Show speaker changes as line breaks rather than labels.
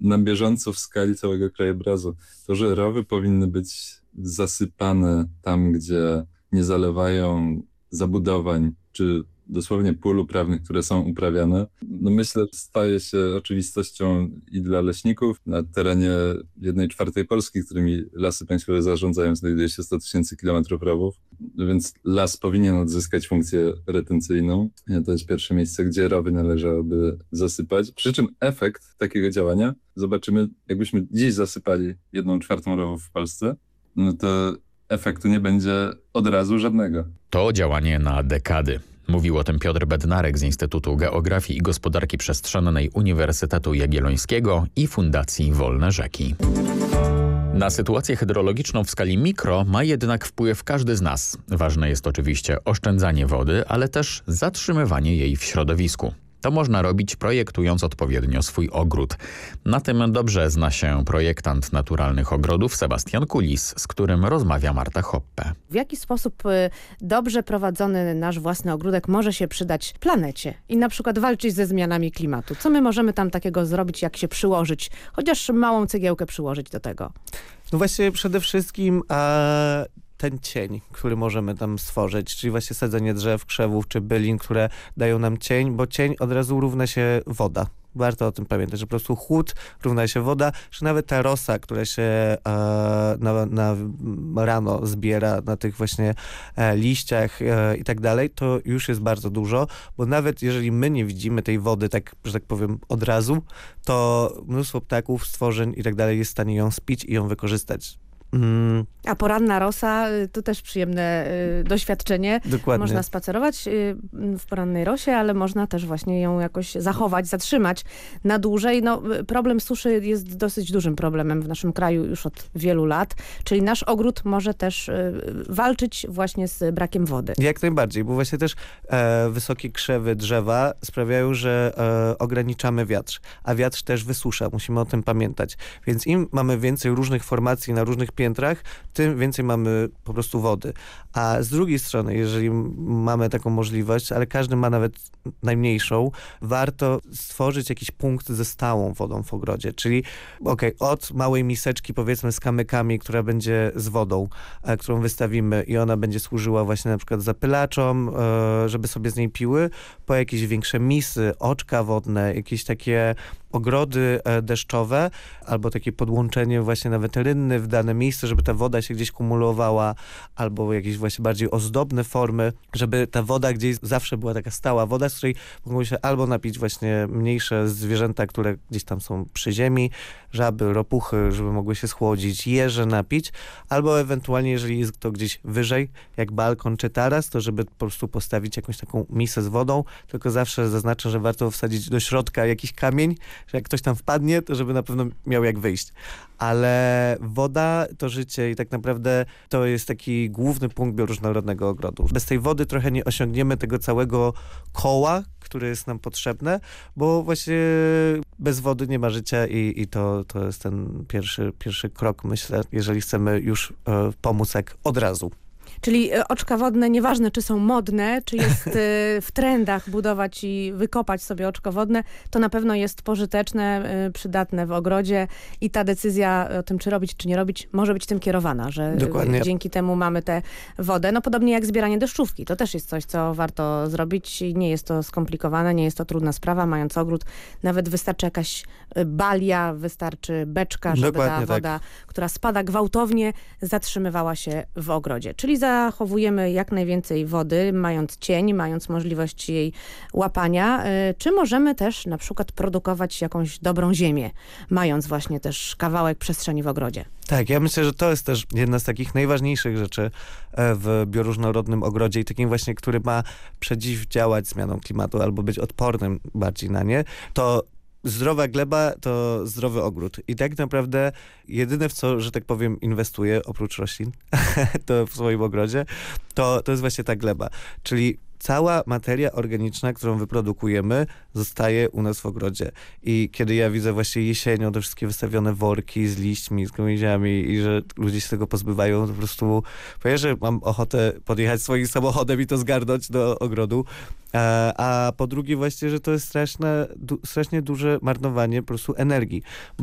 na bieżąco w skali całego krajobrazu. To, że rowy powinny być zasypane tam, gdzie nie zalewają zabudowań, czy dosłownie pól uprawnych, które są uprawiane, no myślę, staje się oczywistością i dla leśników. Na terenie 1/4 Polski, którymi Lasy Państwowe zarządzają, znajduje się 100 000 kilometrów rowów, więc las powinien odzyskać funkcję retencyjną. To jest pierwsze miejsce, gdzie rowy należałoby zasypać. Przy czym efekt takiego działania zobaczymy, jakbyśmy dziś zasypali 1/4 rowów w Polsce, no to efektu nie będzie od razu żadnego.
To działanie na dekady. Mówił o tym Piotr Bednarek z Instytutu Geografii i Gospodarki Przestrzennej Uniwersytetu Jagiellońskiego i Fundacji Wolne Rzeki. Na sytuację hydrologiczną w skali mikro ma jednak wpływ każdy z nas. Ważne jest oczywiście oszczędzanie wody, ale też zatrzymywanie jej w środowisku. To można robić projektując odpowiednio swój ogród. Na tym dobrze zna się projektant naturalnych ogrodów Sebastian Kulis, z którym rozmawia Marta Hoppe.
W jaki sposób dobrze prowadzony nasz własny ogródek może się przydać planecie i na przykład walczyć ze zmianami klimatu? Co my możemy tam takiego zrobić, jak się przyłożyć? Chociaż małą cegiełkę przyłożyć do tego.
No właśnie przede wszystkim ten cień, który możemy tam stworzyć, czyli właśnie sadzenie drzew, krzewów czy bylin, które dają nam cień, bo cień od razu równa się woda. Warto o tym pamiętać, że po prostu chłód równa się woda, że nawet ta rosa, która się na rano zbiera na tych właśnie liściach i tak dalej, to już jest bardzo dużo, bo nawet jeżeli my nie widzimy tej wody, tak, że tak powiem, od razu, to mnóstwo ptaków, stworzeń i tak dalej jest w stanie ją spić i ją wykorzystać.
A poranna rosa to też przyjemne doświadczenie.
Dokładnie.
Można spacerować w porannej rosie, ale można też właśnie ją jakoś zachować, zatrzymać na dłużej. No, problem suszy jest dosyć dużym problemem w naszym kraju już od wielu lat, czyli nasz ogród może też walczyć właśnie z brakiem wody.
Jak najbardziej, bo właśnie też wysokie krzewy, drzewa sprawiają, że ograniczamy wiatr, a wiatr też wysusza. Musimy o tym pamiętać. Więc im mamy więcej różnych formacji na różnych piętrach, tym więcej mamy po prostu wody. A z drugiej strony, jeżeli mamy taką możliwość, ale każdy ma nawet najmniejszą, warto stworzyć jakiś punkt ze stałą wodą w ogrodzie. Czyli od małej miseczki powiedzmy z kamykami, która będzie z wodą, którą wystawimy i ona będzie służyła właśnie na przykład zapylaczom, żeby sobie z niej piły, po jakieś większe misy, oczka wodne, jakieś takie ogrody deszczowe, albo takie podłączenie właśnie nawet rynny w dane miejsce, żeby ta woda się gdzieś kumulowała, albo jakieś właśnie bardziej ozdobne formy, żeby ta woda gdzieś zawsze była taka stała woda, z której mogą się albo napić właśnie mniejsze zwierzęta, które gdzieś tam są przy ziemi, żaby, ropuchy, żeby mogły się schłodzić, jeże napić, albo ewentualnie, jeżeli jest to gdzieś wyżej, jak balkon czy taras, to żeby po prostu postawić jakąś taką misę z wodą, tylko zawsze zaznaczę, że warto wsadzić do środka jakiś kamień, że jak ktoś tam wpadnie, to żeby na pewno miał jak wyjść. Ale woda to życie i tak naprawdę to jest taki główny punkt bioróżnorodnego ogrodu. Bez tej wody trochę nie osiągniemy tego całego koła, które jest nam potrzebne, bo właśnie bez wody nie ma życia i to jest ten pierwszy krok, myślę, jeżeli chcemy już pomóc jak od razu.
Czyli oczka wodne, nieważne czy są modne, czy jest w trendach budować i wykopać sobie oczko wodne, to na pewno jest pożyteczne, przydatne w ogrodzie i ta decyzja o tym, czy robić, czy nie robić, może być tym kierowana, że
Dokładnie.
Dzięki temu mamy tę wodę. No podobnie jak zbieranie deszczówki. To też jest coś, co warto zrobić. Nie jest to skomplikowane, nie jest to trudna sprawa. Mając ogród, nawet wystarczy jakaś balia, wystarczy beczka, żeby
Dokładnie
ta woda, która spada gwałtownie, zatrzymywała się w ogrodzie. Czyli zachowujemy jak najwięcej wody, mając cień, mając możliwość jej łapania. Czy możemy też na przykład produkować jakąś dobrą ziemię, mając właśnie też kawałek przestrzeni w ogrodzie?
Tak, ja myślę, że to jest też jedna z takich najważniejszych rzeczy w bioróżnorodnym ogrodzie i takim właśnie, który ma przeciwdziałać zmianom klimatu albo być odpornym bardziej na nie, to zdrowa gleba to zdrowy ogród. I tak naprawdę jedyne, w co, że tak powiem, inwestuję, oprócz roślin, to w swoim ogrodzie, to jest właśnie ta gleba. Czyli cała materia organiczna, którą wyprodukujemy, zostaje u nas w ogrodzie. I kiedy ja widzę właśnie jesienią te wszystkie wystawione worki z liśćmi, z gałęziami i że ludzie się tego pozbywają, to po prostu powiem, że mam ochotę podjechać swoim samochodem i to zgarnąć do ogrodu. A po drugie właśnie, że to jest strasznie duże marnowanie po prostu energii.